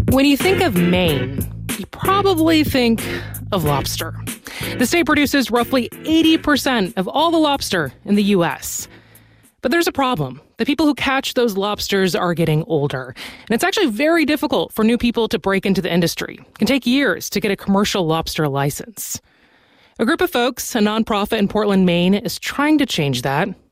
When you think of Maine, you probably think of lobster. The state produces roughly 80% of all the lobster in the U.S. But there's a problem. The people who catch those lobsters are getting older. And it's actually very difficult for new people to break into the industry. It can take years to get a commercial lobster license. A group of folks, a nonprofit in Portland, Maine, is trying to change that.